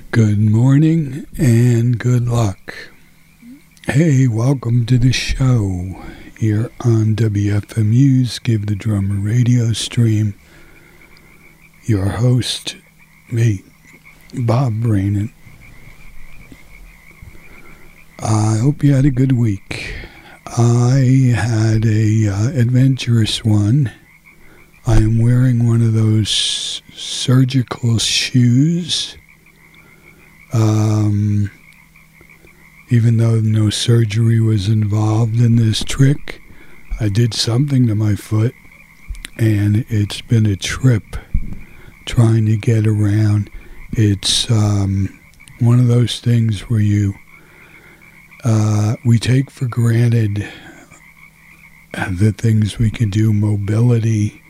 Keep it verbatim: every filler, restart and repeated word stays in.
Good morning and good luck. Hey, welcome to the show here on W F M U's Give the Drummer radio stream. Your host, me, Bob Brainin. I hope you had a good week. I had a uh, adventurous one. I am wearing one of those surgical shoes. Um, even though no surgery was involved in this trick, I did something to my foot, and it's been a trip trying to get around. It's um, one of those things where you uh, we take for granted the things we can do, mobility,